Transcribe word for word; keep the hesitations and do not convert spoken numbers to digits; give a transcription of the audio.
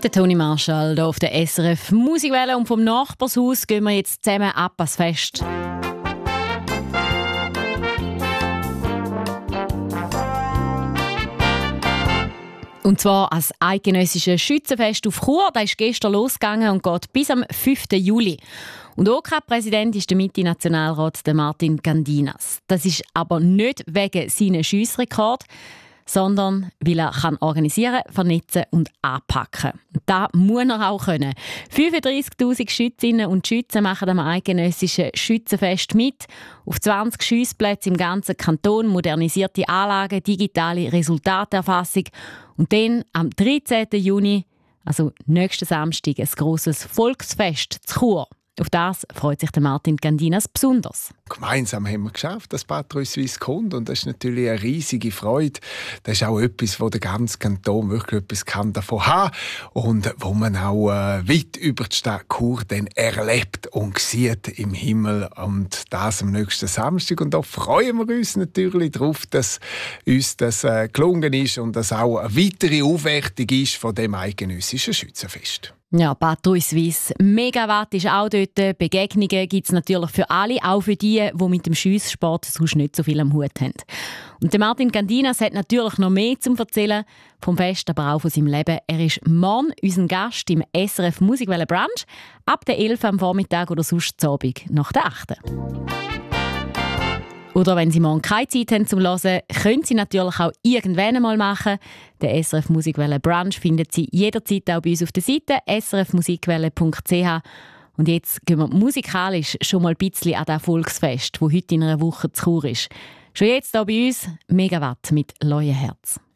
Der Toni Marschall hier auf der S R F Musikwelle, und vom Nachbarshaus gehen wir jetzt zusammen ab ans Fest. Und zwar als eidgenössische Schützenfest auf Chur. Das ist gestern losgegangen und geht bis am fünften Juli. Und O K A-Präsident ist der Mitte-Nationalrat Martin Gandinas. Das ist aber nicht wegen seines Schiessrekords, sondern weil er kann organisieren, vernetzen und anpacken. Das muss er auch können. fünfunddreissigtausend Schützinnen und Schützen machen am eidgenössischen Schützenfest mit. Auf zwanzig Schiessplätzen im ganzen Kanton, modernisierte Anlagen, digitale Resultaterfassung. Und dann am dreizehnten Juni, also nächsten Samstag, ein grosses Volksfest zu Chur. Auf das freut sich der Martin Gandinas besonders. Gemeinsam haben wir geschafft, dass Patrouille Suisse kommt, und das ist natürlich eine riesige Freude. Das ist auch etwas, wo der ganze Kanton wirklich etwas kann davon haben und wo man auch äh, weit über die Stadt Chur dann erlebt und sieht im Himmel, und das am nächsten Samstag. Und da freuen wir uns natürlich darauf, dass uns das äh, gelungen ist und dass auch eine weitere Aufwertung ist von dem eidgenössischen Schützenfest. Ja, Patrouille Suisse. Megawatt ist auch dort. Begegnungen gibt es natürlich für alle, auch für die, die mit dem Schiesssport sonst nicht so viel am Hut haben. Und der Martin Gandinas hat natürlich noch mehr zu erzählen vom Fest, aber auch von seinem Leben. Er ist morgen unser Gast im S R F Musikwelle Brunch ab der elf am Vormittag oder sonst zu Abend nach der acht. Oder wenn Sie morgen keine Zeit haben zum Hören, können Sie natürlich auch irgendwann einmal machen. Den S R F Musikwelle Brunch finden Sie jederzeit auch bei uns auf der Seite s r f musikwelle punkt c h. Und jetzt gehen wir musikalisch schon mal ein bisschen an das Volksfest, das heute in einer Woche zu Chur ist. Schon jetzt hier bei uns Megawatt mit «Leuenherz».